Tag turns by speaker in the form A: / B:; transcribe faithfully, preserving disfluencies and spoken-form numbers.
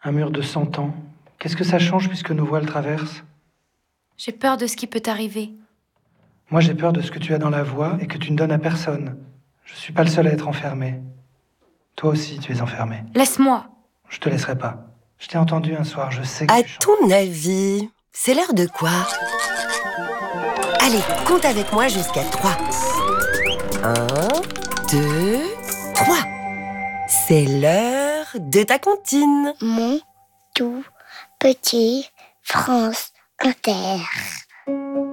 A: Un mur de cent ans. Qu'est-ce que ça change puisque nos voix le traversent?
B: J'ai peur de ce qui peut t'arriver.
A: Moi, j'ai peur de ce que tu as dans la voix et que tu ne donnes à personne. Je suis pas le seul à être enfermé. Toi aussi, tu es enfermé.
B: Laisse-moi.
A: Je te laisserai pas. Je t'ai entendu un soir, je sais que
C: À
A: tu chantes.
C: ton avis, c'est l'heure de quoi? Allez, compte avec moi jusqu'à trois. Un, deux, trois. C'est l'heure de ta comptine.
D: Mon tout petit France Inter.